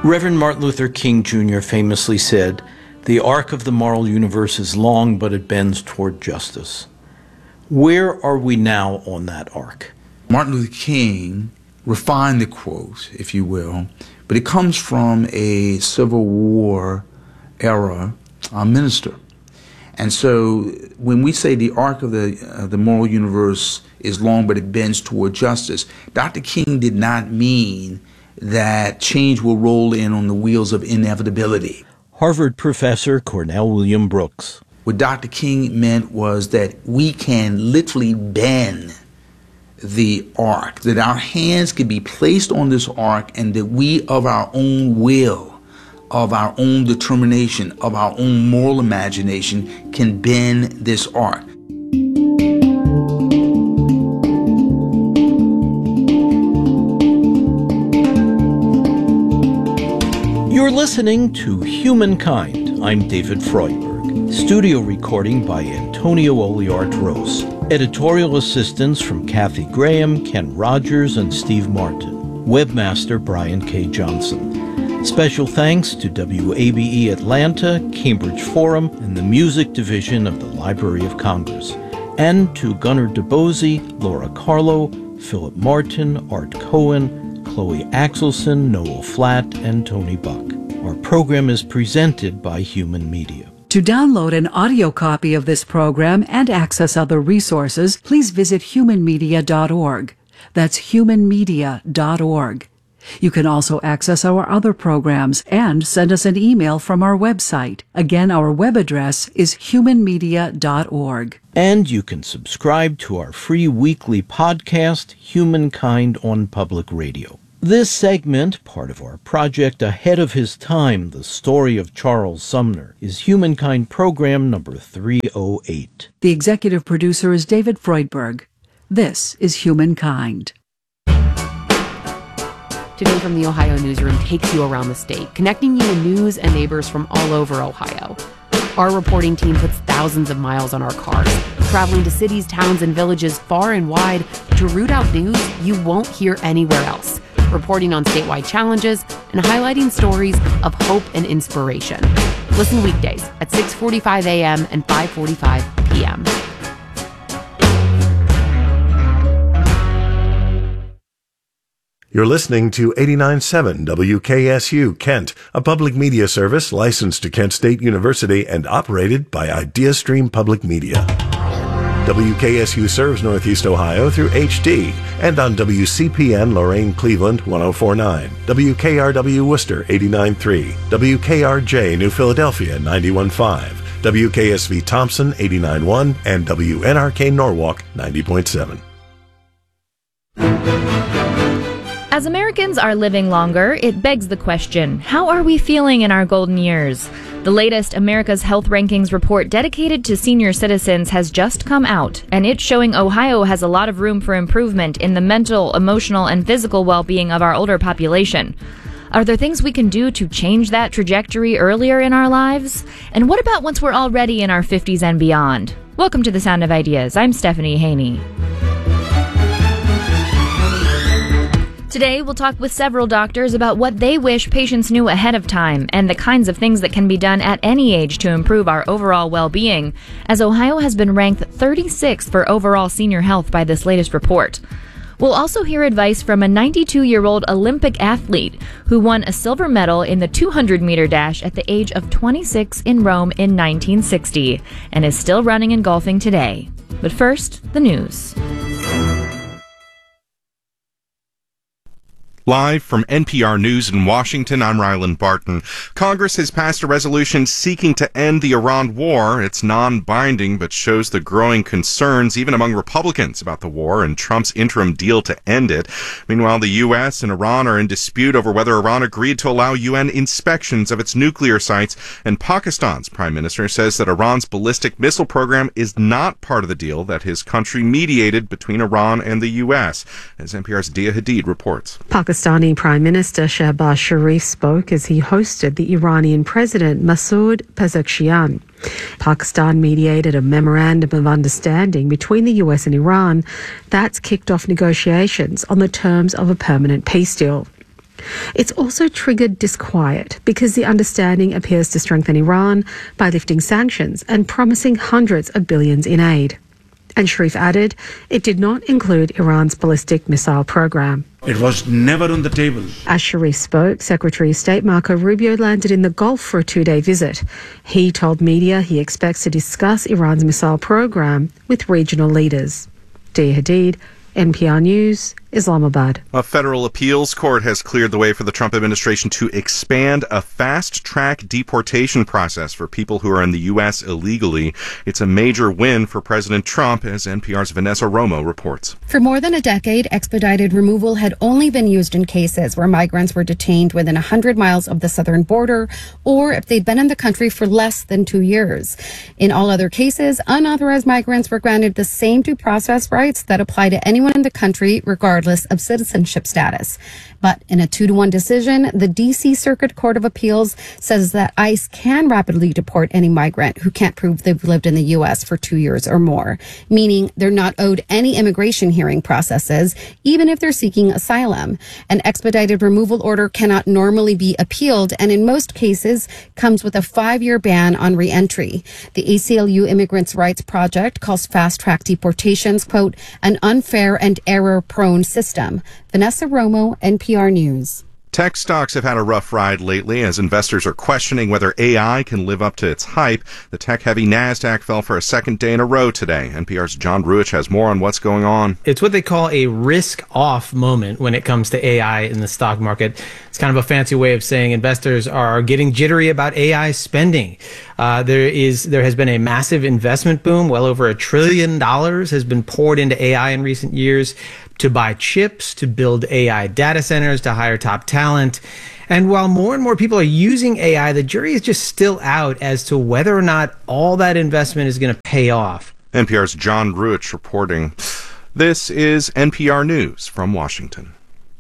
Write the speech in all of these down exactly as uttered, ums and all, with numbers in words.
Reverend Martin Luther King Junior famously said, "The arc of the moral universe is long, but it bends toward justice." Where are we now on that arc? Martin Luther King refined the quote, if you will, but it comes from a Civil War era uh, minister. And so when we say the arc of the, uh, the moral universe is long, but it bends toward justice, Doctor King did not mean that change will roll in on the wheels of inevitability. Harvard professor Cornell William Brooks. What Doctor King meant was that we can literally bend the arc, that our hands can be placed on this arc, and that we of our own will, of our own determination, of our own moral imagination can bend this arc. You're listening to Humankind. I'm David Freudberg. Studio recording by Antonio Oliart-Rose. Editorial assistance from Kathy Graham, Ken Rogers, and Steve Martin. Webmaster Brian K. Johnson. Special thanks to W A B E Atlanta, Cambridge Forum, and the Music Division of the Library of Congress. And to Gunnar DeBose, Laura Carlo, Philip Martin, Art Cohen, Chloe Axelson, Noel Flatt, and Tony Buck. Our program is presented by Human Media. To download an audio copy of this program and access other resources, please visit human media dot org. That's human media dot org. You can also access our other programs and send us an email from our website. Again, our web address is human media dot org. And you can subscribe to our free weekly podcast, Humankind on Public Radio. This segment, part of our project Ahead of His Time, the story of Charles Sumner, is Humankind program number three oh eight. The executive producer is David Freudberg. This is Humankind. Today from the Ohio Newsroom takes you around the state, connecting you to news and neighbors from all over Ohio. Our reporting team puts thousands of miles on our cars, traveling to cities, towns, and villages far and wide to root out news you won't hear anywhere else, reporting on statewide challenges and highlighting stories of hope and inspiration. Listen weekdays at six forty-five a.m. and five forty-five p.m. You're listening to eighty-nine point seven W K S U Kent, a public media service licensed to Kent State University and operated by IdeaStream Public Media. W K S U serves Northeast Ohio through H D and on W C P N Lorain Cleveland one oh four point nine, W K R W Worcester eighty-nine point three, W K R J New Philadelphia ninety-one point five, W K S V Thompson eighty-nine point one, and W N R K Norwalk ninety point seven. As Americans are living longer, it begs the question, how are we feeling in our golden years? The latest America's Health Rankings report dedicated to senior citizens has just come out, and it's showing Ohio has a lot of room for improvement in the mental, emotional, and physical well-being of our older population. Are there things we can do to change that trajectory earlier in our lives? And what about once we're already in our fifties and beyond? Welcome to The Sound of Ideas. I'm Stephanie Haney. Today, we'll talk with several doctors about what they wish patients knew ahead of time and the kinds of things that can be done at any age to improve our overall well-being, as Ohio has been ranked thirty-sixth for overall senior health by this latest report. We'll also hear advice from a ninety-two-year-old Olympic athlete who won a silver medal in the two hundred meter dash at the age of twenty-six in Rome in nineteen sixty and is still running and golfing today. But first, the news. Live from N P R News in Washington, I'm Ryland Barton. Congress has passed a resolution seeking to end the Iran war. It's non-binding, but shows the growing concerns, even among Republicans, about the war and Trump's interim deal to end it. Meanwhile, the U S and Iran are in dispute over whether Iran agreed to allow U N inspections of its nuclear sites, and Pakistan's prime minister says that Iran's ballistic missile program is not part of the deal that his country mediated between Iran and the U S, as N P R's Dia Hadid reports. Pakistani Prime Minister Shehbaz Sharif spoke as he hosted the Iranian President Masoud Pezeshkian. Pakistan mediated a memorandum of understanding between the U S and Iran that's kicked off negotiations on the terms of a permanent peace deal. It's also triggered disquiet because the understanding appears to strengthen Iran by lifting sanctions and promising hundreds of billions in aid. And Sharif added it did not include Iran's ballistic missile program. It was never on the table. As Sharif spoke, Secretary of State Marco Rubio landed in the Gulf for a two-day visit. He told media he expects to discuss Iran's missile program with regional leaders. Dia Hadid, N P R News, Islamabad. A federal appeals court has cleared the way for the Trump administration to expand a fast-track deportation process for people who are in the U S illegally. It's a major win for President Trump, as N P R's Vanessa Romo reports. For more than a decade, expedited removal had only been used in cases where migrants were detained within one hundred miles of the southern border, or if they'd been in the country for less than two years. In all other cases, unauthorized migrants were granted the same due process rights that apply to anyone in the country, regardless of citizenship status. But in a two to one decision, the D C Circuit Court of Appeals says that ICE can rapidly deport any migrant who can't prove they've lived in the U S for two years or more, meaning they're not owed any immigration hearing processes, even if they're seeking asylum. An expedited removal order cannot normally be appealed, and in most cases comes with a five-year ban on reentry. The A C L U Immigrants' Rights Project calls fast-track deportations, quote, an unfair and error-prone system. Vanessa Romo, N P R News. Tech stocks have had a rough ride lately as investors are questioning whether A I can live up to its hype. The tech-heavy NASDAQ fell for a second day in a row today. N P R's John Ruich has more on what's going on. It's what they call a risk-off moment when it comes to A I in the stock market. It's kind of a fancy way of saying investors are getting jittery about A I spending. Uh, there is there has been a massive investment boom. Well over a trillion dollars has been poured into A I in recent years to buy chips, to build A I data centers, to hire top talent. And while more and more people are using A I, the jury is just still out as to whether or not all that investment is going to pay off. N P R's John Ruich reporting. This is N P R News from Washington.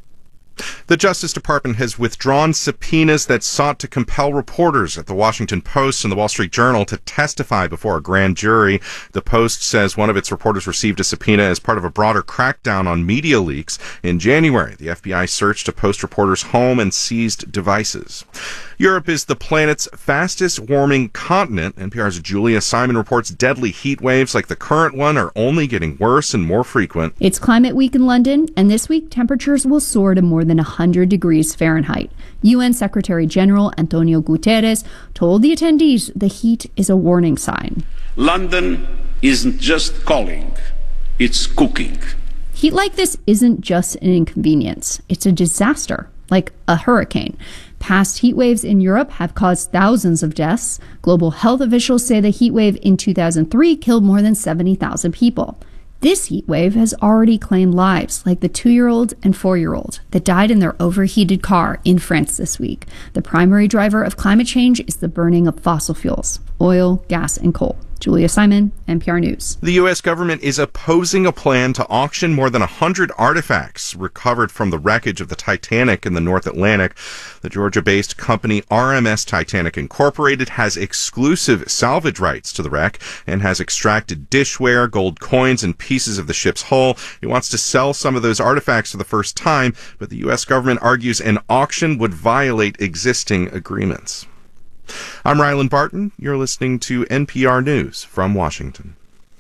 The Justice Department has withdrawn subpoenas that sought to compel reporters at the Washington Post and the Wall Street Journal to testify before a grand jury. The Post says one of its reporters received a subpoena as part of a broader crackdown on media leaks. In January, the F B I searched a Post reporter's home and seized devices. Europe is the planet's fastest warming continent. N P R's Julia Simon reports deadly heat waves like the current one are only getting worse and more frequent. It's Climate Week in London, and this week temperatures will soar to more than one hundred degrees Fahrenheit. U N Secretary General Antonio Guterres told the attendees the heat is a warning sign. London isn't just calling, it's cooking. Heat like this isn't just an inconvenience, it's a disaster, like a hurricane. Past heat waves in Europe have caused thousands of deaths. Global health officials say the heat wave in two thousand three killed more than seventy thousand people. This heat wave has already claimed lives, like the two-year-old and four-year-old that died in their overheated car in France this week. The primary driver of climate change is the burning of fossil fuels, oil, gas, and coal. Julia Simon, N P R News. The U S government is opposing a plan to auction more than one hundred artifacts recovered from the wreckage of the Titanic in the North Atlantic. The Georgia-based company R M S Titanic Incorporated has exclusive salvage rights to the wreck and has extracted dishware, gold coins, and pieces of the ship's hull. It wants to sell some of those artifacts for the first time, but the U S government argues an auction would violate existing agreements. I'm Ryland Barton. You're listening to N P R News from Washington.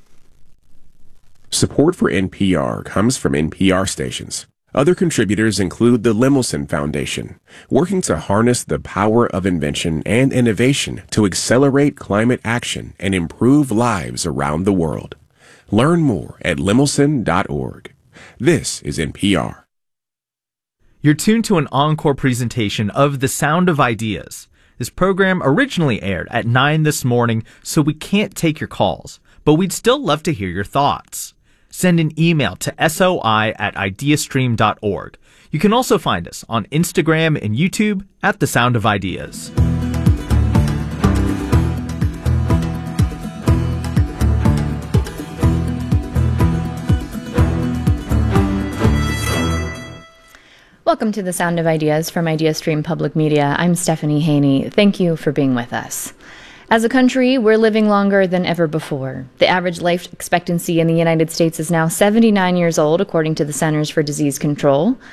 Support for N P R comes from N P R stations. Other contributors include the Lemelson Foundation, working to harness the power of invention and innovation to accelerate climate action and improve lives around the world. Learn more at lemelson dot org. This is N P R. You're tuned to an encore presentation of The Sound of Ideas. This program originally aired at nine this morning, so we can't take your calls, but we'd still love to hear your thoughts. Send an email to soi at ideastream dot org. You can also find us on Instagram and YouTube at The Sound of Ideas. Welcome to The Sound of Ideas from IdeaStream Public Media. I'm Stephanie Haney. Thank you for being with us. As a country, we're living longer than ever before. The average life expectancy in the United States is now seventy-nine years old, according to the Centers for Disease Control.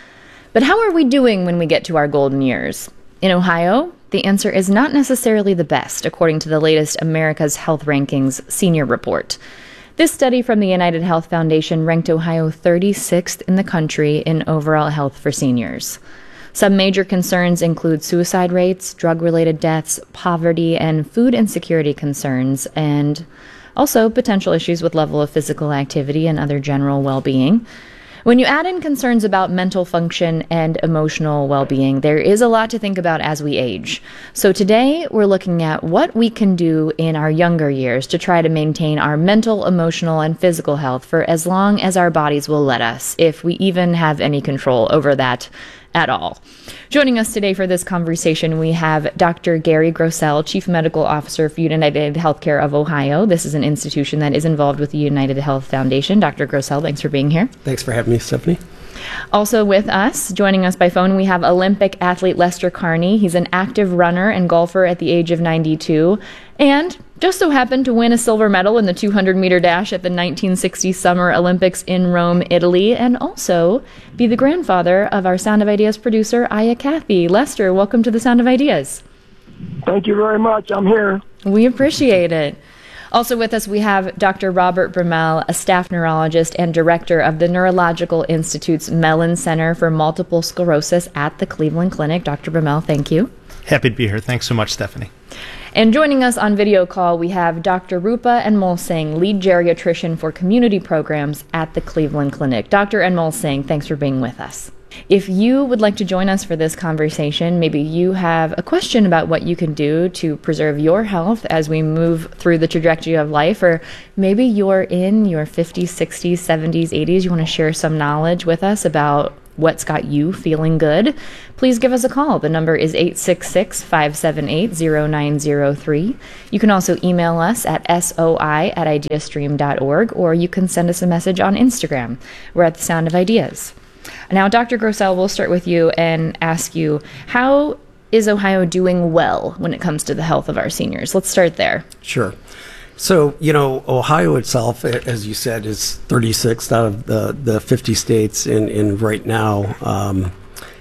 But how are we doing when we get to our golden years? In Ohio, the answer is not necessarily the best, according to the latest America's Health Rankings Senior Report. This study from the United Health Foundation ranked Ohio thirty-sixth in the country in overall health for seniors. Some major concerns include suicide rates, drug-related deaths, poverty, and food insecurity concerns, and also potential issues with level of physical activity and other general well-being. When you add in concerns about mental function and emotional well-being, there is a lot to think about as we age. So today, we're looking at what we can do in our younger years to try to maintain our mental, emotional, and physical health for as long as our bodies will let us, if we even have any control over that at all. Joining us today for this conversation, we have Doctor Gary Grossell, Chief Medical Officer for United Healthcare of Ohio. This is an institution that is involved with the United Health Foundation. Doctor Grossell, thanks for being here. Thanks for having me, Stephanie. Also with us, joining us by phone, we have Olympic athlete Lester Carney. He's an active runner and golfer at the age of ninety-two, and just so happened to win a silver medal in the two hundred meter dash at the nineteen sixty Summer Olympics in Rome, Italy, and also be the grandfather of our Sound of Ideas producer, Aya Cathy. Lester, welcome to the Sound of Ideas. Thank you very much. I'm here. We appreciate it. Also with us, we have Doctor Robert Brummel, a staff neurologist and director of the Neurological Institute's Mellon Center for Multiple Sclerosis at the Cleveland Clinic. Doctor Brummel, thank you. Happy to be here. Thanks so much, Stephanie. And joining us on video call, we have Doctor Rupa Anmol Singh, lead geriatrician for community programs at the Cleveland Clinic. Doctor Anmol Singh, thanks for being with us. If you would like to join us for this conversation, maybe you have a question about what you can do to preserve your health as we move through the trajectory of life, or maybe you're in your fifties, sixties, seventies, eighties, you want to share some knowledge with us about what's got you feeling good, please give us a call. The number is eight six six, five seven eight, zero nine zero three. You can also email us at soi at ideastream dot org, or you can send us a message on Instagram. We're at The Sound of Ideas. Now, Doctor Grossell, we'll start with you and ask you, how is Ohio doing well when it comes to the health of our seniors? Let's start there. Sure. So, you know, Ohio itself, as you said, is thirty-sixth out of the, the fifty states, and, and right now, um,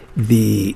the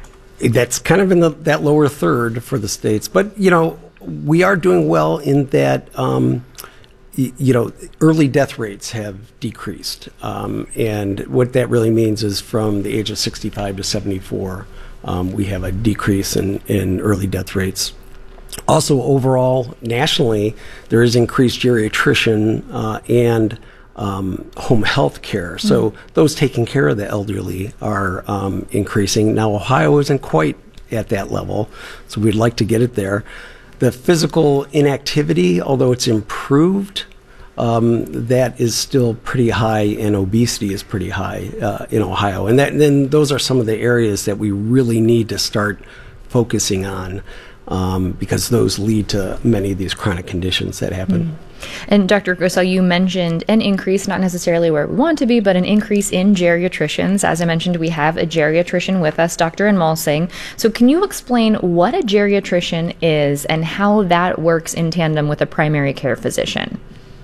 that's kind of in the, that lower third for the states. But, you know, we are doing well in that, um, y- you know, early death rates have decreased. Um, and what that really means is from the age of sixty-five to seventy-four, um, we have a decrease in, in early death rates. Also, overall, nationally, there is increased geriatrician uh, and um, home health care. So mm-hmm. those taking care of the elderly are um, increasing. Now, Ohio isn't quite at that level, so we'd like to get it there. The physical inactivity, although it's improved, um, that is still pretty high, and obesity is pretty high uh, in Ohio. And that, then those are some of the areas that we really need to start focusing on. Um, because those lead to many of these chronic conditions that happen. Mm. And Doctor Grossell, you mentioned an increase, not necessarily where we want to be, but an increase in geriatricians. As I mentioned, we have a geriatrician with us, Doctor Anmol Singh. So can you explain what a geriatrician is and how that works in tandem with a primary care physician?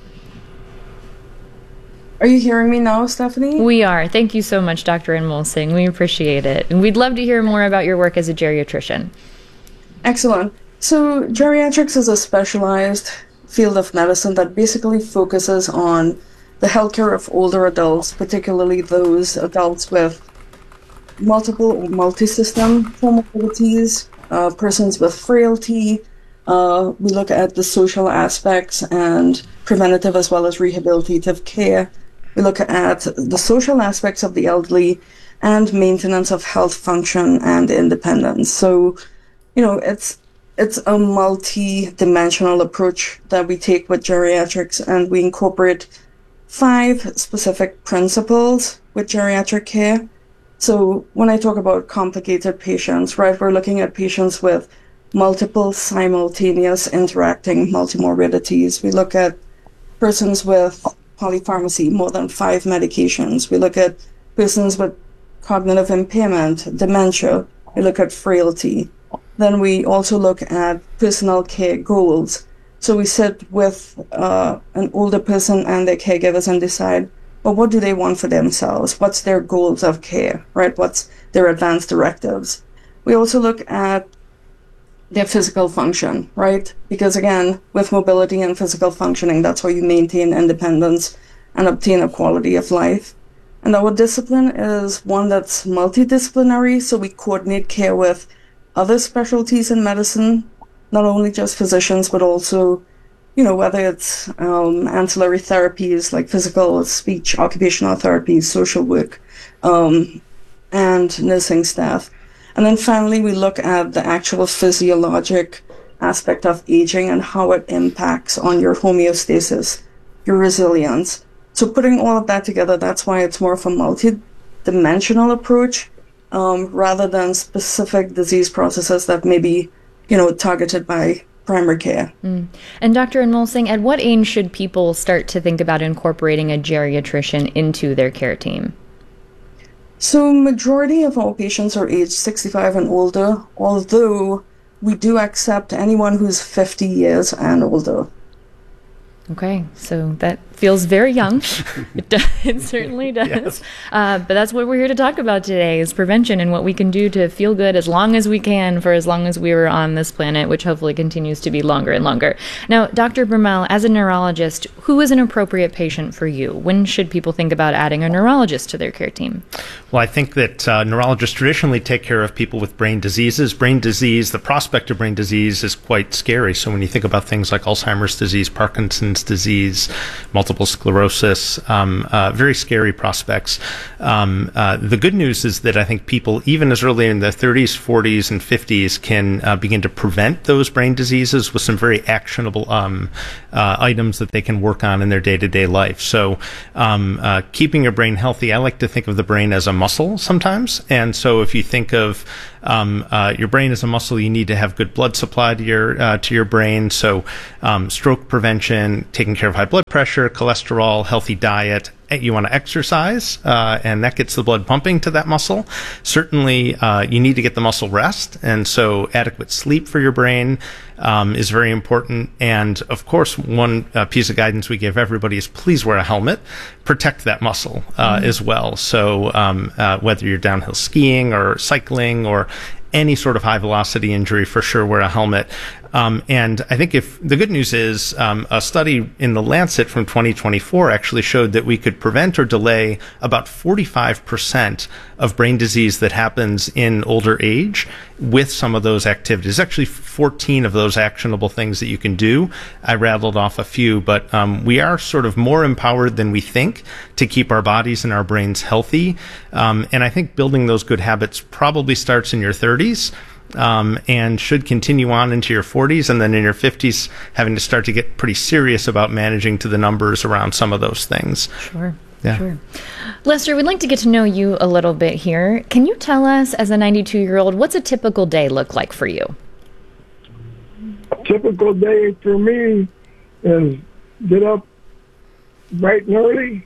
Are you hearing me now, Stephanie? We are. Thank you so much, Doctor Anmol Singh. We appreciate it. And we'd love to hear more about your work as a geriatrician. Excellent. So geriatrics is a specialized field of medicine that basically focuses on the healthcare of older adults, particularly those adults with multiple or multi-system comorbidities, uh, persons with frailty. Uh, we look at the social aspects and preventative as well as rehabilitative care. We look at the social aspects of the elderly and maintenance of health function and independence. So You know, it's it's a multi-dimensional approach that we take with geriatrics, and we incorporate five specific principles with geriatric care. So when I talk about complicated patients, right, we're looking at patients with multiple simultaneous interacting multimorbidities. We look at persons with polypharmacy, more than five medications. We look at persons with cognitive impairment, dementia. We look at frailty. Then we also look at personal care goals. So we sit with uh, an older person and their caregivers and decide but what do they want for themselves? What's their goals of care, right? What's their advanced directives? We also look at their physical function, right? Because again, with mobility and physical functioning, that's how you maintain independence and obtain a quality of life. And our discipline is one that's multidisciplinary, so we coordinate care with other specialties in medicine, not only just physicians, but also, you know, whether it's um, ancillary therapies like physical, speech, occupational therapies, social work, um, and nursing staff. And then finally, we look at the actual physiologic aspect of aging and how it impacts on your homeostasis, your resilience. So putting all of that together, that's why it's more of a multi-dimensional approach um, rather than specific disease processes that may be, you know, targeted by primary care. Mm. And Doctor Anmol-Singh, at what age should people start to think about incorporating a geriatrician into their care team? So majority of our patients are aged sixty-five and older, although we do accept anyone who's fifty years and older. Okay, so that feels very young. It, does, it certainly does. Yes. Uh, but that's what we're here to talk about today, is prevention and what we can do to feel good as long as we can for as long as we were on this planet, which hopefully continues to be longer and longer. Now, Doctor Bermel, as a neurologist, who is an appropriate patient for you? When should people think about adding a neurologist to their care team? Well, I think that uh, neurologists traditionally take care of people with brain diseases. Brain disease, the prospect of brain disease is quite scary. So when you think about things like Alzheimer's disease, Parkinson's disease, multiple sclerosis, um, uh, very scary prospects. Um, uh, the good news is that I think people, even as early in their thirties, forties, and fifties, can uh, begin to prevent those brain diseases with some very actionable um, uh, items that they can work on in their day-to-day life. So um, uh, keeping your brain healthy, I like to think of the brain as a muscle sometimes. And so if you think of um, uh, your brain as a muscle, you need to have good blood supply to your uh, to your brain. So um, stroke prevention, taking care of high blood pressure, cholesterol, healthy diet. You want to exercise, uh, and that gets the blood pumping to that muscle. Certainly, uh, you need to get the muscle rest, and so adequate sleep for your brain um, is very important. And of course, one uh, piece of guidance we give everybody is please wear a helmet, protect that muscle uh, mm-hmm. as well. So um, uh, whether you're downhill skiing or cycling or any sort of high velocity injury, for sure wear a helmet. Um, and I think if the good news is um, a study in the Lancet from twenty twenty-four actually showed that we could prevent or delay about forty-five percent of brain disease that happens in older age with some of those activities. Actually, fourteen of those actionable things that you can do. I rattled off a few, but um, we are sort of more empowered than we think to keep our bodies and our brains healthy. Um, and I think building those good habits probably starts in your thirties. Um, and should continue on into your forties, and then in your fifties, having to start to get pretty serious about managing to the numbers around some of those things. Sure. Yeah. Sure. Lester, we'd like to get to know you a little bit here. Can you tell us, as a ninety-two-year-old, what's a typical day look like for you? A typical day for me is get up bright and early,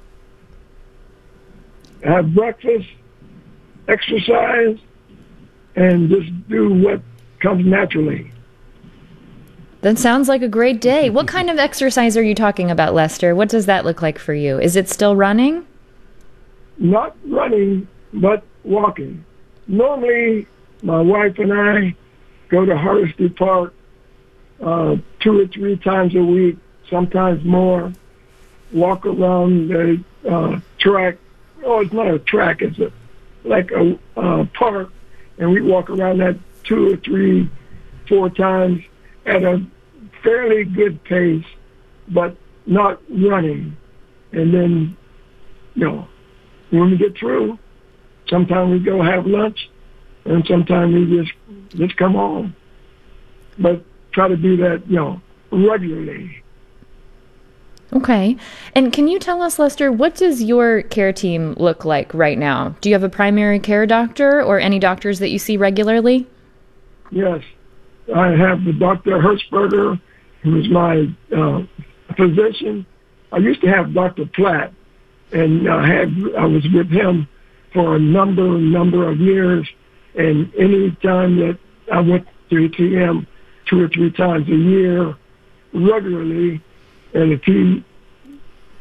have breakfast, exercise, and just do what comes naturally. That sounds like a great day. What kind of exercise are you talking about, Lester? What does that look like for you? Is it still running? Not running, but walking. Normally, my wife and I go to Hardesty Park uh, two or three times a week, sometimes more, walk around the uh, track. Oh, it's not a track, it's a, like a uh, park. And we walk around that two or three, four times at a fairly good pace, but not running. And then, you know, when we get through, sometimes we go have lunch, and sometimes we just just come home. But try to do that, you know, regularly. Okay. And can you tell us, Lester, what does your care team look like right now? Do you have a primary care doctor or any doctors that you see regularly? Yes. I have the Doctor Hertzberger, who is my uh, physician. I used to have Doctor Platt, and I had I was with him for a number, number of years. And any time that I went to see him two or three times a year regularly, and if he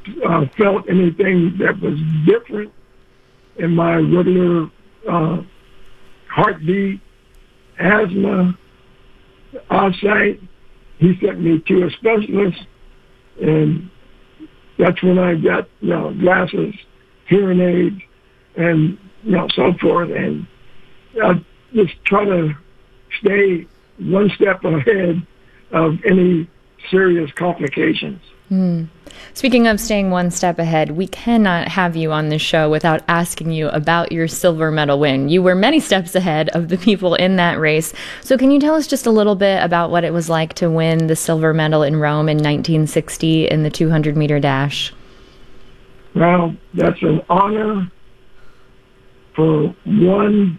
uh, felt anything that was different in my regular uh, heartbeat, asthma, eyesight, he sent me to a specialist, and that's when I got, you know, glasses, hearing aids, and, you know, so forth. And I just try to stay one step ahead of any serious complications. Mm. Speaking of staying one step ahead, we cannot have you on this show without asking you about your silver medal win. You were many steps ahead of the people in that race. So can you tell us just a little bit about what it was like to win the silver medal in Rome in nineteen sixty in the two hundred meter dash? Well, that's an honor for one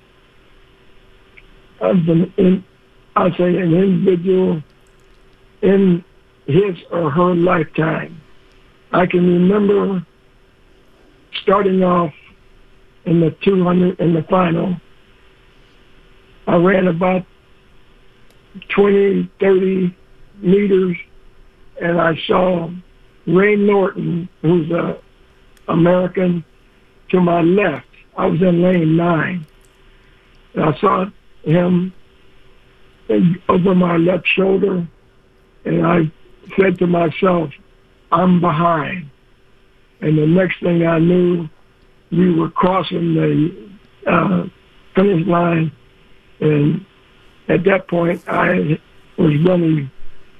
of the, in, I say an individual in his or her lifetime. I can remember starting off in the two hundred in the final. I ran about twenty, thirty meters, and I saw Ray Norton, who's a American, to my left. I was in lane nine. And I saw him over my left shoulder, and I said to myself, I'm behind. And the next thing I knew, we were crossing the uh, finish line, and at that point, I was running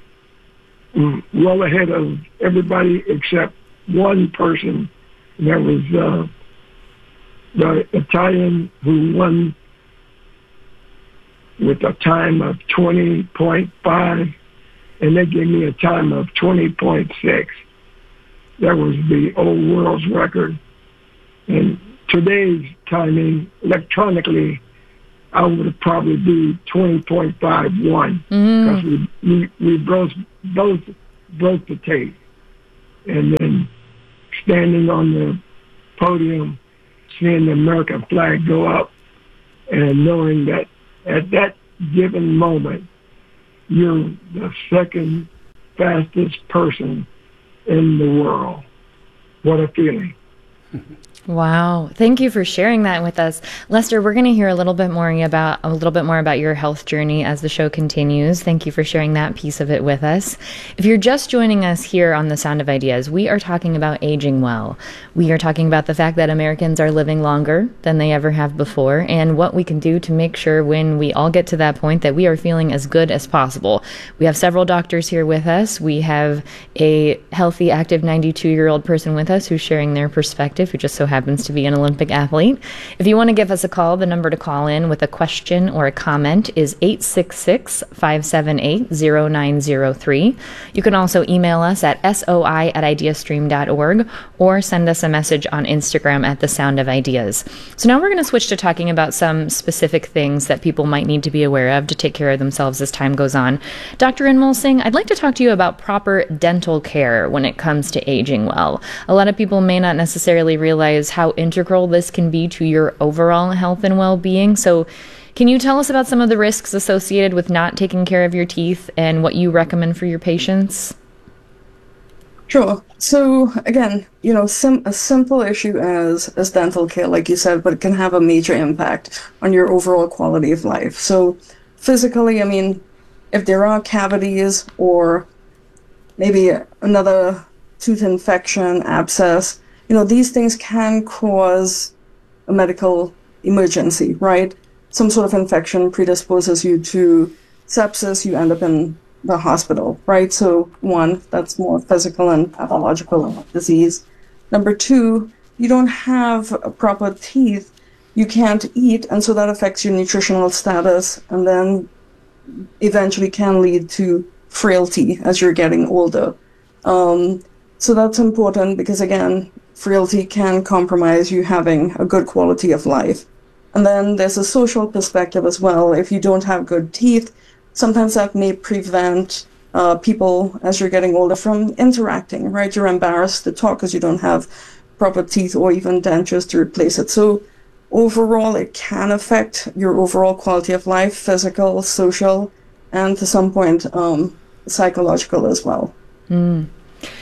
well ahead of everybody except one person. And that was uh, the Italian who won with a time of twenty point five, and they gave me a time of twenty point six. That was the old world's record. And today's timing, electronically, I would probably do twenty point five one, because mm. we, we, we both, both broke the tape. And then standing on the podium, seeing the American flag go up, and knowing that at that given moment, you're the second fastest person in the world. What a feeling. Wow. Thank you for sharing that with us. Lester, we're going to hear a little bit more about a little bit more about your health journey as the show continues. Thank you for sharing that piece of it with us. If you're just joining us here on The Sound of Ideas, we are talking about aging well. We are talking about the fact that Americans are living longer than they ever have before, and what we can do to make sure when we all get to that point that we are feeling as good as possible. We have several doctors here with us. We have a healthy, active ninety-two-year-old person with us who's sharing their perspective, who just so happens happens to be an Olympic athlete. If you want to give us a call, the number to call in with a question or a comment is eight six six, five seven eight, zero nine zero three. You can also email us at soi at ideastream dot org or send us a message on Instagram at The Sound of Ideas. So now we're going to switch to talking about some specific things that people might need to be aware of to take care of themselves as time goes on. Doctor Inmulsing, I'd like to talk to you about proper dental care when it comes to aging well. A lot of people may not necessarily realize how integral this can be to your overall health and well-being. So can you tell us about some of the risks associated with not taking care of your teeth and what you recommend for your patients? Sure. So again, you know, sim- a simple issue as, as dental care, like you said, but it can have a major impact on your overall quality of life. So physically, I mean, if there are cavities or maybe another tooth infection, abscess, you know, these things can cause a medical emergency, right? Some sort of infection predisposes you to sepsis, you end up in the hospital, right? So one, that's more physical and pathological disease. Number two, you don't have proper teeth, you can't eat, and so that affects your nutritional status, and then eventually can lead to frailty as you're getting older. Um, so that's important because, again, frailty can compromise you having a good quality of life. And then there's a social perspective as well. If you don't have good teeth, sometimes that may prevent uh, people, as you're getting older, from interacting, right? You're embarrassed to talk because you don't have proper teeth or even dentures to replace it. So overall, it can affect your overall quality of life, physical, social, and to some point, um, psychological as well. Mm.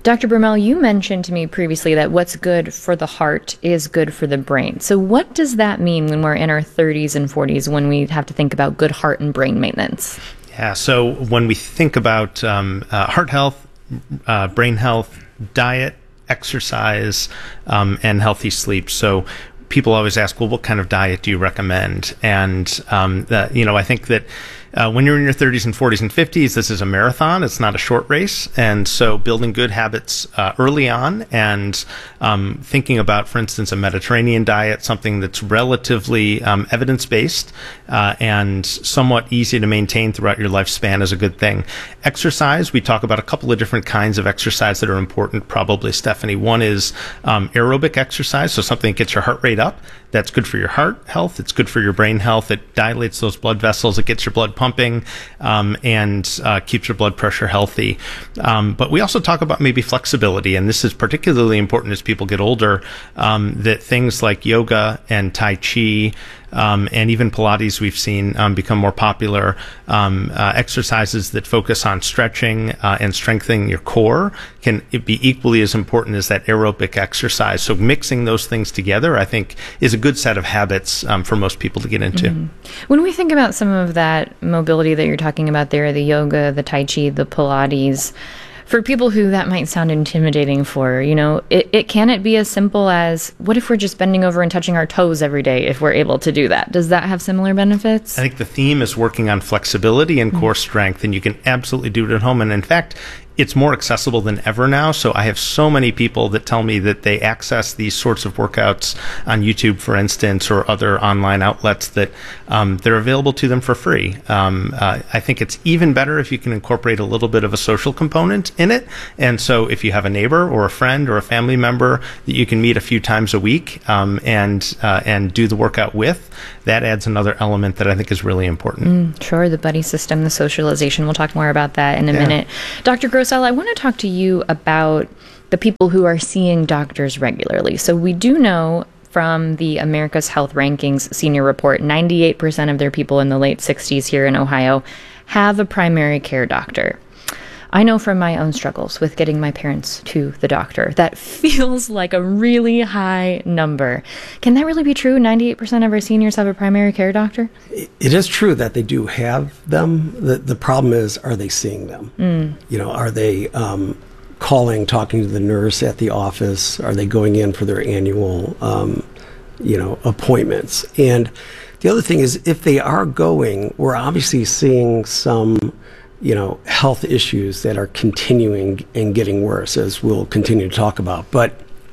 Doctor Bermel, you mentioned to me previously that what's good for the heart is good for the brain. So what does that mean when we're in our thirties and forties when we have to think about good heart and brain maintenance? Yeah, so when we think about um, uh, heart health, uh, brain health, diet, exercise, um, and healthy sleep. So people always ask, well, what kind of diet do you recommend? And, um, the, you know, I think that Uh, when you're in your thirties and forties and fifties, this is a marathon. It's not a short race. And so building good habits uh, early on and um, thinking about, for instance, a Mediterranean diet, something that's relatively um, evidence-based uh, and somewhat easy to maintain throughout your lifespan is a good thing. Exercise, we talk about a couple of different kinds of exercise that are important, probably, Stephanie. One is um, aerobic exercise, so something that gets your heart rate up. That's good for your heart health. It's good for your brain health. It dilates those blood vessels. It gets your blood pumping um, and uh, keeps your blood pressure healthy. Um, but we also talk about maybe flexibility, and this is particularly important as people get older, um, that things like yoga and Tai Chi Um, and even Pilates we've seen um, become more popular. Um, uh, exercises that focus on stretching uh, and strengthening your core can be equally as important as that aerobic exercise. So mixing those things together, I think, is a good set of habits um, for most people to get into. Mm-hmm. When we think about some of that mobility that you're talking about there, the yoga, the Tai Chi, the Pilates, for people who that might sound intimidating for, you know, it, it can it be as simple as, what if we're just bending over and touching our toes every day if we're able to do that? Does that have similar benefits? I think the theme is working on flexibility and mm-hmm. core strength, and you can absolutely do it at home. And in fact, it's more accessible than ever now. So I have so many people that tell me that they access these sorts of workouts on YouTube, for instance, or other online outlets that um, they're available to them for free. Um, uh, I think it's even better if you can incorporate a little bit of a social component in it. And so if you have a neighbor or a friend or a family member that you can meet a few times a week um, and uh, and do the workout with, that adds another element that I think is really important. Mm, sure, the buddy system, the socialization. We'll talk more about that in a Yeah. minute. Doctor Grossell, I want to talk to you about the people who are seeing doctors regularly. So we do know from the America's Health Rankings senior report, ninety-eight percent of their people in the late sixties here in Ohio have a primary care doctor. I know from my own struggles with getting my parents to the doctor, that feels like a really high number. Can that really be true? ninety-eight percent of our seniors have a primary care doctor? It is true that they do have them. The, the problem is, are they seeing them? Mm. You know, are they um, calling, talking to the nurse at the office? Are they going in for their annual, um, you know, appointments? And the other thing is, if they are going, we're obviously seeing some, you know, health issues that are continuing and getting worse, as we'll continue to talk about. But,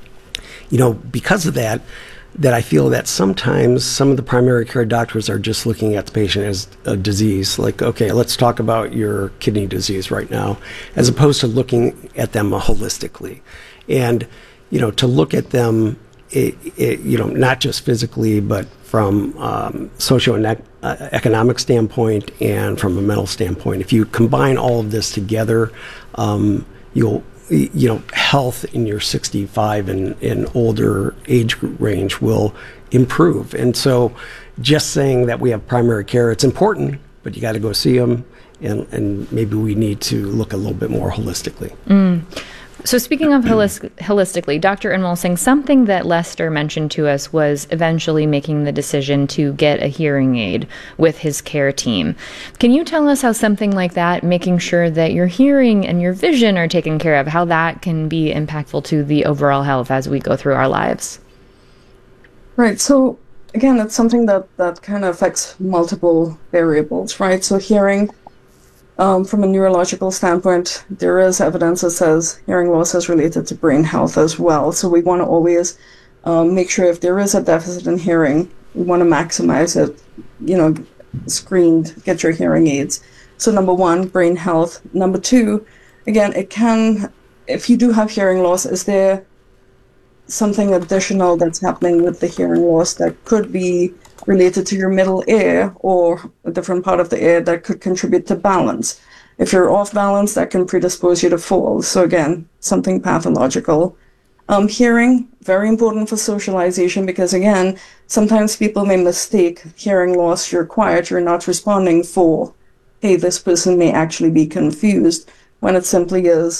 you know, because of that, that I feel that sometimes some of the primary care doctors are just looking at the patient as a disease. Like, okay, let's talk about your kidney disease right now, as opposed to looking at them holistically. And, you know, to look at them, it, it, you know, not just physically, but from um, socio-economic standpoint and from a mental standpoint. If you combine all of this together, um, you'll, you know, health in your sixty-five and, and older age group range will improve. And so just saying that we have primary care, it's important, but you got to go see them, and, and maybe we need to look a little bit more holistically. Mm. So speaking of holis- holistically, Doctor Enwolsing, something that Lester mentioned to us was eventually making the decision to get a hearing aid with his care team. Can you tell us how something like that, making sure that your hearing and your vision are taken care of, how that can be impactful to the overall health as we go through our lives? Right. So again, it's something that, that kind of affects multiple variables, right? So hearing, Um, from a neurological standpoint, there is evidence that says hearing loss is related to brain health as well. So we want to always um, make sure if there is a deficit in hearing, we want to maximize it, you know, screened, get your hearing aids. So number one, brain health. Number two, again, it can, if you do have hearing loss, is there something additional that's happening with the hearing loss that could be related to your middle ear or a different part of the ear that could contribute to balance? If you're off balance, that can predispose you to fall. So again, something pathological. Um, hearing, very important for socialization, because again, sometimes people may mistake hearing loss, you're quiet, you're not responding, for, hey, this person may actually be confused, when it simply is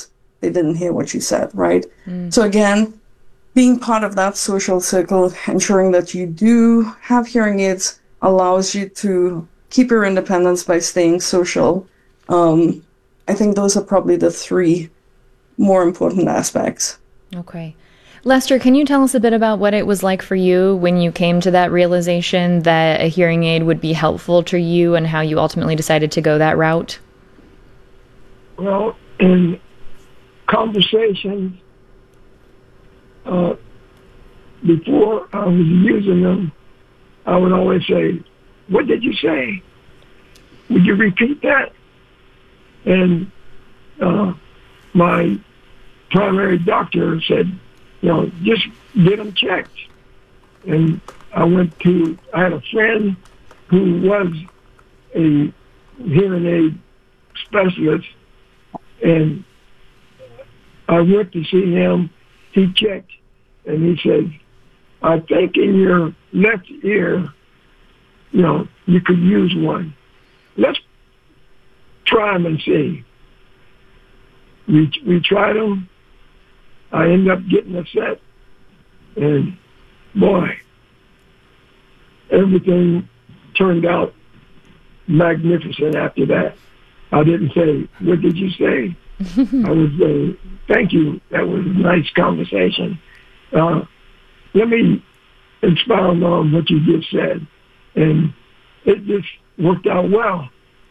they didn't hear what you said, right? Mm. So again, being part of that social circle, ensuring that you do have hearing aids allows you to keep your independence by staying social. Um, I think those are probably the three more important aspects. Okay. Lester, can you tell us a bit about what it was like for you when you came to that realization that a hearing aid would be helpful to you and how you ultimately decided to go that route? Well, in conversations uh, before I was using them, I would always say, "What did you say? Would you repeat that?" And uh, my primary doctor said, you know, just get them checked. And I went to, I had a friend who was a hearing aid specialist, and I went to see him. He checked, and he said, I think in your left ear, you know, you could use one. Let's try them and see. We, we tried them. I ended up getting a set, and boy, everything turned out magnificent after that. I didn't say, what did you say? I was saying, thank you. That was a nice conversation. Uh, let me expound on what you just said. And it just worked out well.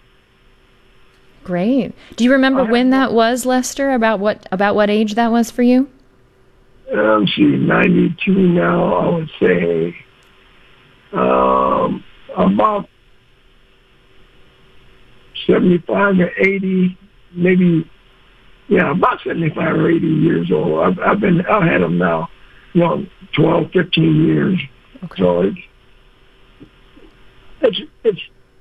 Great. Do you remember when that was, Lester? About what about what age that was for you? Um, see, ninety-two now. I would say um, about seventy-five or eighty, maybe. Yeah, about seventy-five or eighty years old. I've, I've been. I've had them now, you know, twelve, fifteen years. Okay. So it's it's it's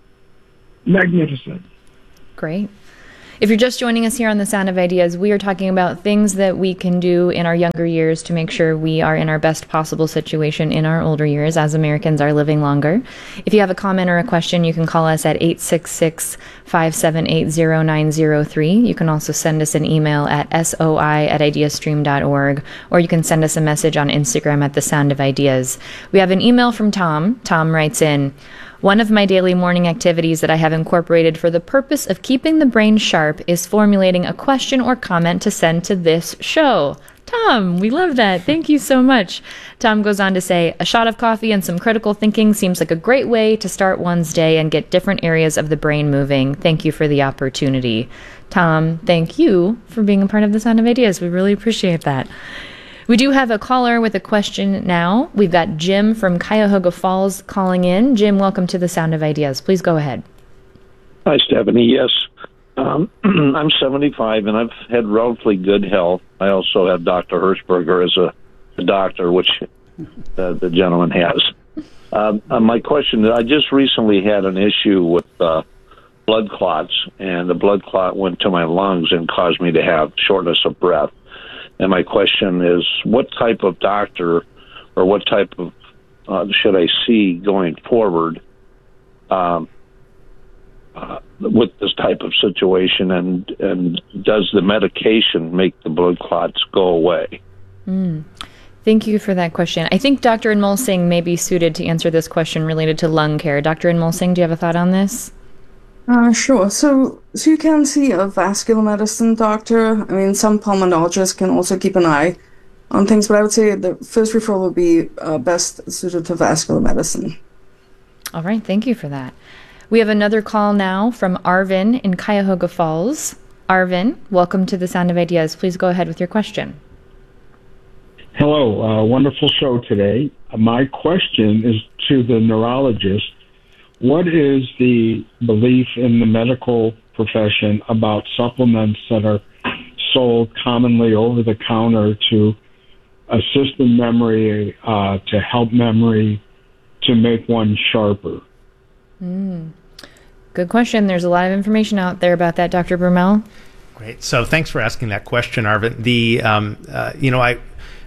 magnificent. Great. If you're just joining us here on The Sound of Ideas, we are talking about things that we can do in our younger years to make sure we are in our best possible situation in our older years as Americans are living longer. If you have a comment or a question, you can call us at eight six six, five seven eight, zero nine zero three. You can also send us an email at soi at ideastream dot org, or you can send us a message on Instagram at The Sound of Ideas. We have an email from Tom. Tom writes in, one of my daily morning activities that I have incorporated for the purpose of keeping the brain sharp is formulating a question or comment to send to this show. Tom, we love that. Thank you so much. Tom goes on to say, a shot of coffee and some critical thinking seems like a great way to start one's day and get different areas of the brain moving. Thank you for the opportunity. Tom, thank you for being a part of The Sound of Ideas. We really appreciate that. We do have a caller with a question now. We've got Jim from Cuyahoga Falls calling in. Jim, welcome to The Sound of Ideas. Please go ahead. Hi, Stephanie. Yes, um, I'm seventy-five, and I've had relatively good health. I also have Doctor Hirschberger as a, a doctor, which uh, the gentleman has. Uh, uh, my question is, I just recently had an issue with uh, blood clots, and the blood clot went to my lungs and caused me to have shortness of breath. And my question is, what type of doctor or what type of uh, should I see going forward um, uh, with this type of situation? And, and does the medication make the blood clots go away? Mm. Thank you for that question. I think Doctor Inmulsing may be suited to answer this question related to lung care. Doctor Inmulsing, do you have a thought on this? Uh, sure. So, so you can see a vascular medicine doctor. I mean, some pulmonologists can also keep an eye on things, but I would say the first referral would be uh, best suited to vascular medicine. All right. Thank you for that. We have another call now from Arvin in Cuyahoga Falls. Arvin, welcome to The Sound of Ideas. Please go ahead with your question. Hello. Uh, wonderful show today. My question is to the neurologist. What is the belief in the medical profession about supplements that are sold commonly over the counter to assist in memory, uh, to help memory, to make one sharper? Mm. Good question. There's a lot of information out there about that, Doctor Brumell. Great. So thanks for asking that question, Arvin. The um, uh, you know I.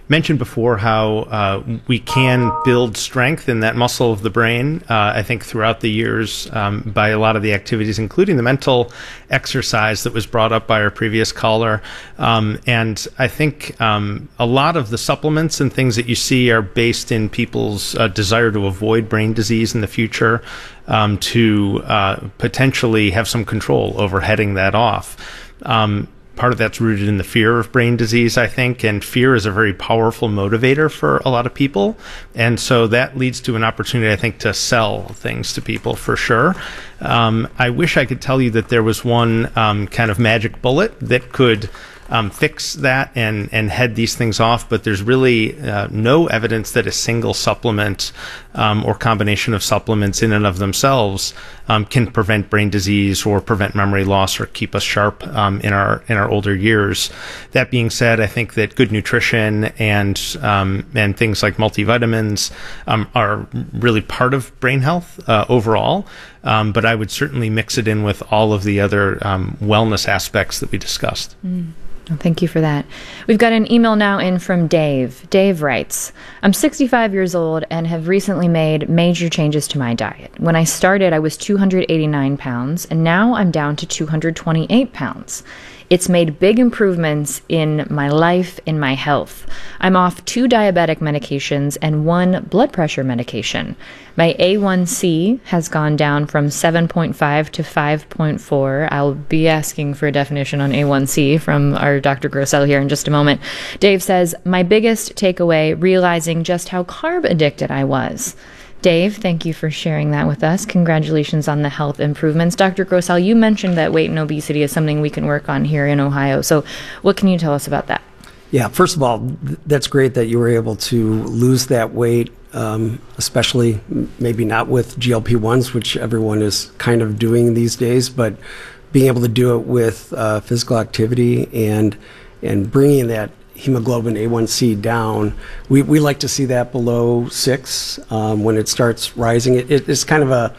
mentioned before how uh, we can build strength in that muscle of the brain, uh, I think throughout the years um, by a lot of the activities, including the mental exercise that was brought up by our previous caller. Um, and I think um, a lot of the supplements and things that you see are based in people's uh, desire to avoid brain disease in the future, um, to uh, potentially have some control over heading that off. Um, Part of that's rooted in the fear of brain disease, I think, and fear is a very powerful motivator for a lot of people. And so that leads to an opportunity, I think, to sell things to people for sure. Um, I wish I could tell you that there was one um, kind of magic bullet that could Um, fix that and, and head these things off, but there's really uh, no evidence that a single supplement um, or combination of supplements in and of themselves um, can prevent brain disease or prevent memory loss or keep us sharp um, in our in our older years. That being said, I think that good nutrition and um, and things like multivitamins um, are really part of brain health uh, overall. Um, but I would certainly mix it in with all of the other um, wellness aspects that we discussed. Mm. Well, thank you for that. We've got an email now in from Dave. Dave writes, I'm sixty-five years old and have recently made major changes to my diet. When I started, I was two hundred eighty-nine pounds, and now I'm down to two hundred twenty-eight pounds. It's made big improvements in my life, in my health. I'm off two diabetic medications and one blood pressure medication. My A one C has gone down from seven point five to five point four. I'll be asking for a definition on A one C from our Doctor Grossell here in just a moment. Dave says, my biggest takeaway, realizing just how carb addicted I was. Dave, thank you for sharing that with us. Congratulations on the health improvements. Doctor Grossell, you mentioned that weight and obesity is something we can work on here in Ohio. So what can you tell us about that? Yeah, first of all, th- that's great that you were able to lose that weight, um, especially m- maybe not with G L P ones, which everyone is kind of doing these days, but being able to do it with uh, physical activity and and bringing that hemoglobin A one C down. We, we like to see that below six um, when it starts rising. It, it, it's kind of a,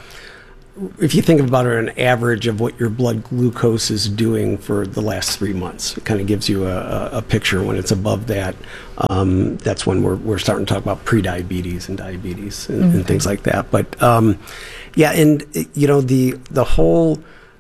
if you think about it, an average of what your blood glucose is doing for the last three months. It kind of gives you a, a picture. When it's above that, um, that's when we're, we're starting to talk about pre-diabetes and diabetes and, mm-hmm. and things like that. But um, yeah, and you know, the the whole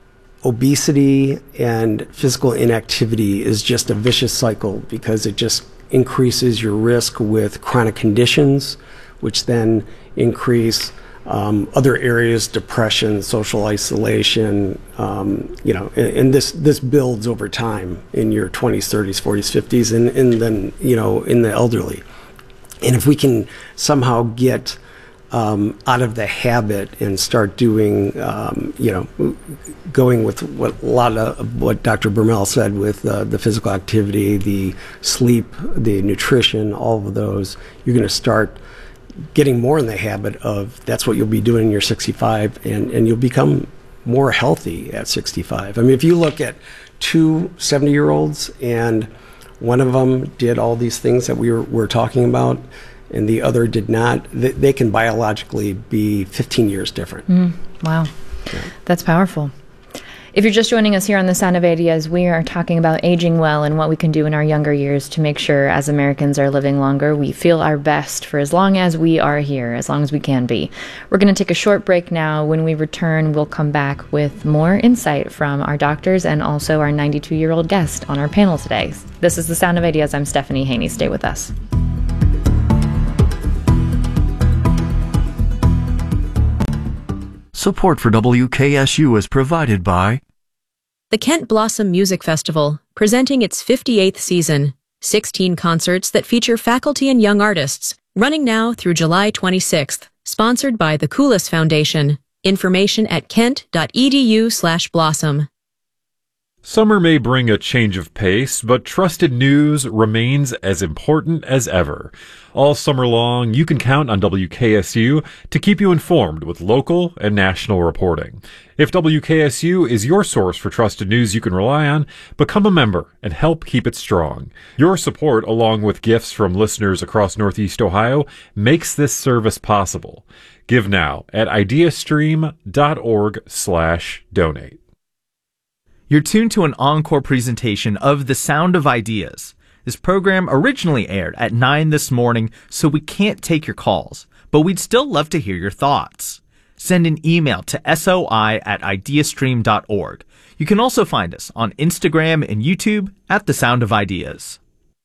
obesity and physical inactivity is just a vicious cycle because it just increases your risk with chronic conditions, which then increase um, other areas, depression, social isolation, um, you know, and, and this this builds over time in your twenties, thirties, forties, fifties, and, and then, you know, in the elderly. And if we can somehow get Um, out of the habit and start doing, um, you know, going with what a lot of what Doctor Bermel said with uh, the physical activity, the sleep, the nutrition, all of those, you're going to start getting more in the habit of that's what you'll be doing when you're sixty-five, and, and you'll become more healthy at sixty-five. I mean, if you look at two seventy-year-olds and one of them did all these things that we were, were talking about, and the other did not, they, they can biologically be fifteen years different. Mm, wow. Yeah. That's powerful. If you're just joining us here on The Sound of Ideas, we are talking about aging well and what we can do in our younger years to make sure as Americans are living longer, we feel our best for as long as we are here, as long as we can be. We're going to take a short break now. When we return, we'll come back with more insight from our doctors and also our ninety-two-year-old guest on our panel today. This is The Sound of Ideas. I'm Stephanie Haney. Stay with us. Support for W K S U is provided by the Kent Blossom Music Festival, presenting its fifty-eighth season. sixteen concerts that feature faculty and young artists, running now through July twenty-sixth. Sponsored by the Coulis Foundation. Information at kent.edu slash blossom. Summer may bring a change of pace, but trusted news remains as important as ever. All summer long, you can count on W K S U to keep you informed with local and national reporting. If W K S U is your source for trusted news you can rely on, become a member and help keep it strong. Your support, along with gifts from listeners across Northeast Ohio, makes this service possible. Give now at ideastream.org slash donate. You're tuned to an encore presentation of The Sound of Ideas. This program originally aired at nine this morning, so we can't take your calls, but we'd still love to hear your thoughts. Send an email to soi at ideastream dot org. You can also find us on Instagram and YouTube at The Sound of Ideas.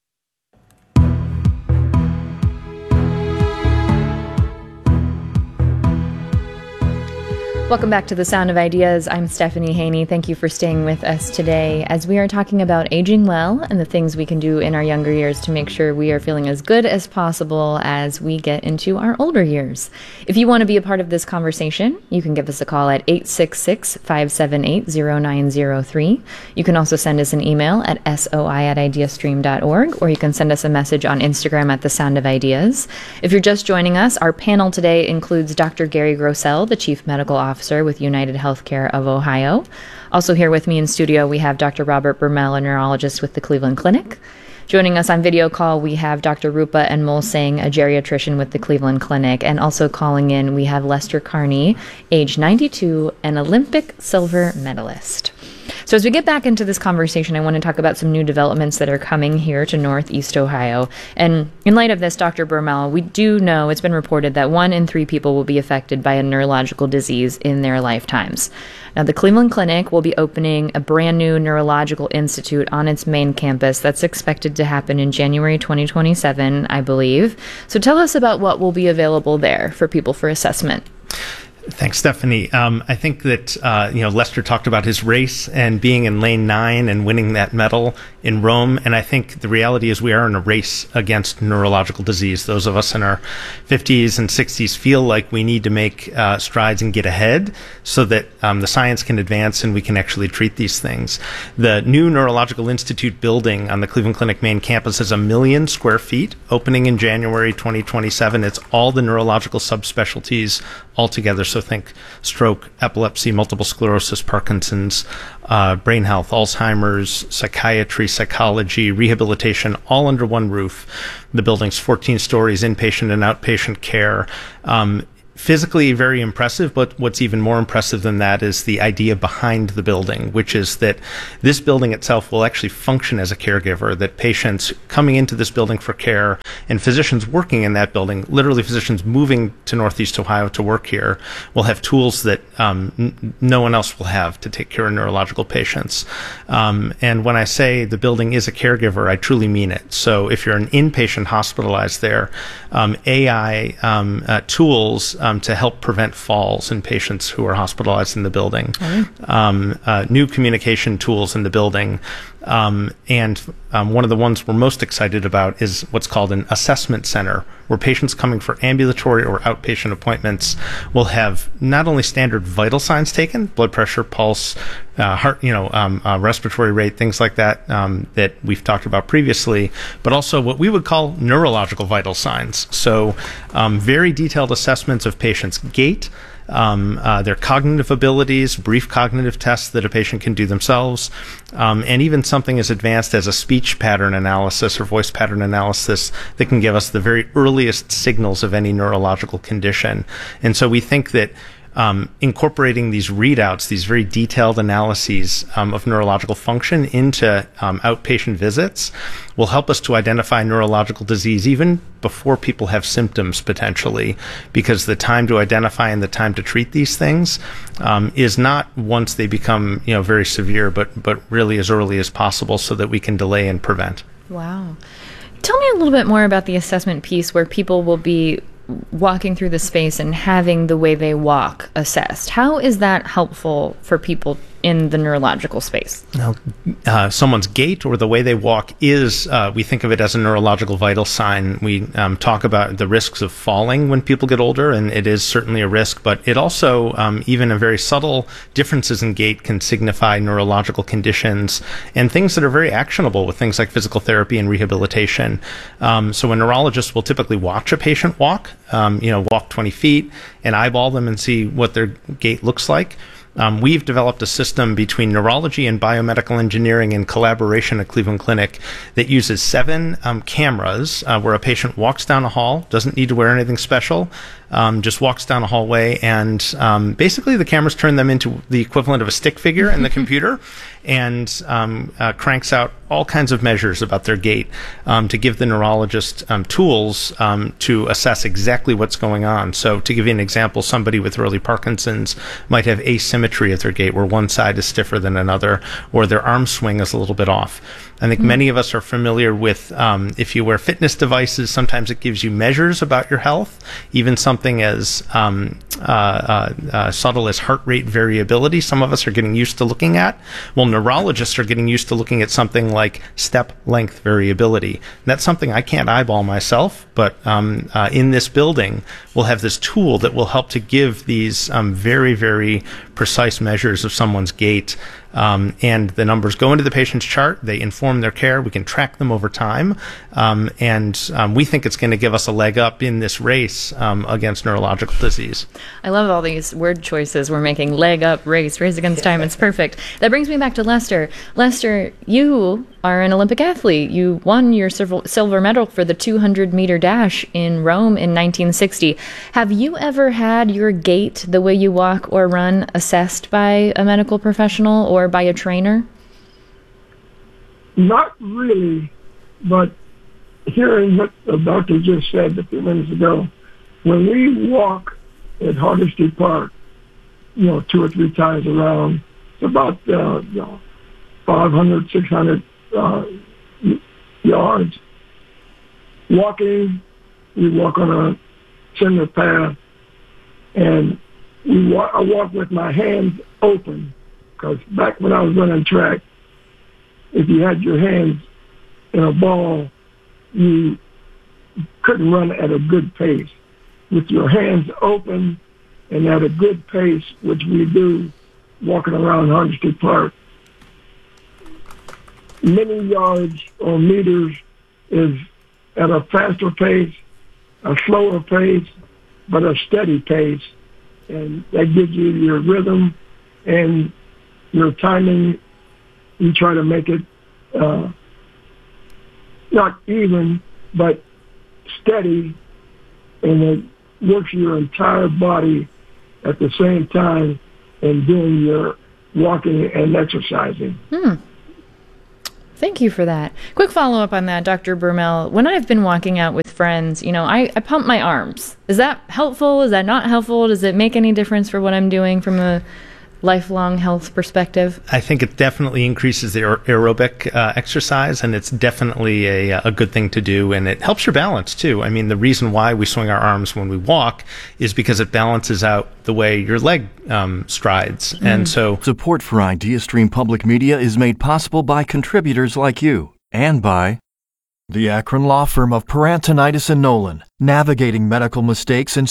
Welcome back to The Sound of Ideas. I'm Stephanie Haney. Thank you for staying with us today as we are talking about aging well and the things we can do in our younger years to make sure we are feeling as good as possible as we get into our older years. If you want to be a part of this conversation, you can give us a call at eight six six, five seven eight, zero nine zero three. You can also send us an email at soi at ideastream dot org, or you can send us a message on Instagram at The Sound of Ideas. If you're just joining us, our panel today includes Doctor Gary Grossell, the Chief Medical Officer with United Healthcare of Ohio. Also here with me in studio, we have Doctor Robert Bermel, a neurologist with the Cleveland Clinic. Joining us on video call, we have Doctor Rupa Anmol Singh, a geriatrician with the Cleveland Clinic. And also calling in, we have Lester Carney, age ninety-two, an Olympic silver medalist. So as we get back into this conversation, I want to talk about some new developments that are coming here to Northeast Ohio. And in light of this, Doctor Bermel, we do know it's been reported that one in three people will be affected by a neurological disease in their lifetimes. Now, the Cleveland Clinic will be opening a brand new neurological institute on its main campus that's expected to happen in January twenty twenty-seven, I believe. So tell us about what will be available there for people for assessment. Thanks, Stephanie. Um, I think that, uh, you know, Lester talked about his race and being in lane nine and winning that medal in Rome. And I think the reality is we are in a race against neurological disease. Those of us in our fifties and sixties feel like we need to make uh, strides and get ahead so that um, the science can advance and we can actually treat these things. The new Neurological Institute building on the Cleveland Clinic main campus is a million square feet, opening in January twenty twenty-seven. It's all the neurological subspecialties altogether. So think stroke, epilepsy, multiple sclerosis, Parkinson's, uh, brain health, Alzheimer's, psychiatry, psychology, rehabilitation, all under one roof. The building's fourteen stories, inpatient and outpatient care. Um, Physically very impressive, but what's even more impressive than that is the idea behind the building, which is that this building itself will actually function as a caregiver, that patients coming into this building for care and physicians working in that building, literally physicians moving to Northeast Ohio to work here, will have tools that um, n- no one else will have to take care of neurological patients. Um, and when I say the building is a caregiver, I truly mean it. So if you're an inpatient hospitalized there, um, A I um, uh, tools um, to help prevent falls in patients who are hospitalized in the building. Mm-hmm. Um, uh, new communication tools in the building. Um, and um, one of the ones we're most excited about is what's called an assessment center, where patients coming for ambulatory or outpatient appointments will have not only standard vital signs taken, blood pressure, pulse, uh, heart, you know, um, uh, respiratory rate, things like that, um, that we've talked about previously, but also what we would call neurological vital signs. So um, very detailed assessments of patients' gait, Um, uh, their cognitive abilities, brief cognitive tests that a patient can do themselves, um, and even something as advanced as a speech pattern analysis or voice pattern analysis that can give us the very earliest signals of any neurological condition. And so we think that Um, incorporating these readouts, these very detailed analyses um, of neurological function into um, outpatient visits will help us to identify neurological disease even before people have symptoms potentially, because the time to identify and the time to treat these things um, is not once they become, you know, very severe, but but really as early as possible so that we can delay and prevent. Wow. Tell me a little bit more about the assessment piece where people will be walking through the space and having the way they walk assessed. How is that helpful for people in the neurological space? Now, uh, someone's gait or the way they walk is, uh, we think of it as a neurological vital sign. We um, talk about the risks of falling when people get older, and it is certainly a risk, but it also, um, even a very subtle differences in gait can signify neurological conditions and things that are very actionable with things like physical therapy and rehabilitation. Um, so a neurologist will typically watch a patient walk, um, you know, walk twenty feet and eyeball them and see what their gait looks like. Um, we've developed a system between neurology and biomedical engineering in collaboration at Cleveland Clinic that uses seven um, cameras uh, where a patient walks down a hall, doesn't need to wear anything special, um, just walks down a hallway, and um, basically the cameras turn them into the equivalent of a stick figure in the computer, and um, uh, cranks out all kinds of measures about their gait um, to give the neurologist um, tools um, to assess exactly what's going on. So to give you an example, somebody with early Parkinson's might have asymmetry of their gait, where one side is stiffer than another, or their arm swing is a little bit off. I think mm-hmm. many of us are familiar with um, if you wear fitness devices, sometimes it gives you measures about your health, even something as um, uh, uh, uh, subtle as heart rate variability. Some of us are getting used to looking at. Well, neurologists are getting used to looking at something like step length variability. And that's something I can't eyeball myself, but um, uh, in this building, we'll have this tool that will help to give these um, very, very precise measures of someone's gait. Um, and the numbers go into the patient's chart. They inform their care. We can track them over time. Um, and um, we think it's going to give us a leg up in this race um, against neurological disease. I love all these word choices we're making. Leg up, race, race against time. It's perfect. That brings me back to Lester. Lester, you are an Olympic athlete. You won your silver medal for the two hundred meter dash in Rome in nineteen sixty. Have you ever had your gait, the way you walk or run, assessed by a medical professional or by a trainer? Not really, but hearing what the doctor just said a few minutes ago, when we walk at Hardesty Park, you know, two or three times around, it's about, uh, you know, five hundred, six hundred uh, yards. Walking, we walk on a cinder path, and we walk, I walk with my hands open, because back when I was running track, if you had your hands in a ball, you couldn't run at a good pace. With your hands open and at a good pace, which we do walking around Hardesty Park, many yards or meters is at a faster pace, a slower pace, but a steady pace. And that gives you your rhythm and your timing. You try to make it uh, not even, but steady, and it works your entire body at the same time in doing your walking and exercising. Hmm. Thank you for that. Quick follow-up on that, Doctor Bermel. When I've been walking out with friends, you know, I, I pump my arms. Is that helpful? Is that not helpful? Does it make any difference for what I'm doing from a lifelong health perspective? I think it definitely increases the aerobic uh, exercise, and it's definitely a, a good thing to do, and it helps your balance too. I mean, the reason why we swing our arms when we walk is because it balances out the way your leg um, strides. Mm. And so support for IdeaStream Public Media is made possible by contributors like you and by the Akron law firm of Parantonitis and Nolan, navigating medical mistakes and